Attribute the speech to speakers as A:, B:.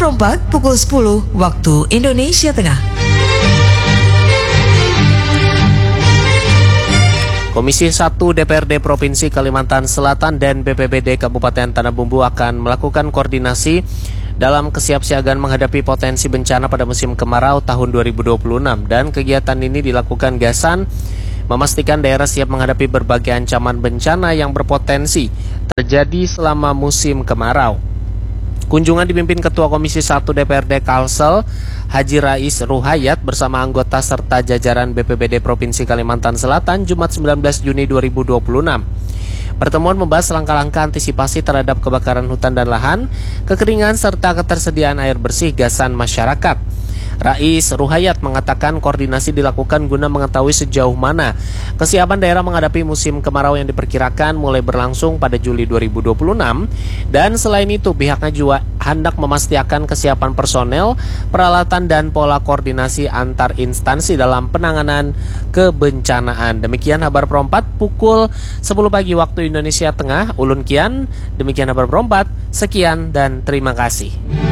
A: Perempat pukul 10 waktu Indonesia Tengah.
B: Komisi 1 DPRD Provinsi Kalimantan Selatan dan BPBD Kabupaten Tanah Bumbu akan melakukan koordinasi dalam kesiapsiagaan menghadapi potensi bencana pada musim kemarau tahun 2026, dan kegiatan ini dilakukan Gasan memastikan daerah siap menghadapi berbagai ancaman bencana yang berpotensi terjadi selama musim kemarau. Kunjungan dipimpin Ketua Komisi 1 DPRD Kalsel, Haji Rais Ruhayat bersama anggota serta jajaran BPBD Provinsi Kalimantan Selatan Jumat 19 Juni 2026. Pertemuan membahas langkah-langkah antisipasi terhadap kebakaran hutan dan lahan, kekeringan serta ketersediaan air bersih Gasan masyarakat. Rais Ruhayat mengatakan koordinasi dilakukan guna mengetahui sejauh mana kesiapan daerah menghadapi musim kemarau yang diperkirakan mulai berlangsung pada Juli 2026, dan selain itu pihaknya juga hendak memastikan kesiapan personel, peralatan dan pola koordinasi antar instansi dalam penanganan kebencanaan. Demikian kabar perempat pukul 10 pagi waktu Indonesia Tengah. Ulun kian, demikian kabar perempat. Sekian dan terima kasih.